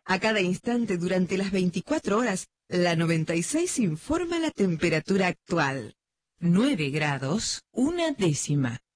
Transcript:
A cada instante durante las 24 horas, la 96 informa la temperatura actual. 9 grados, 1 décima.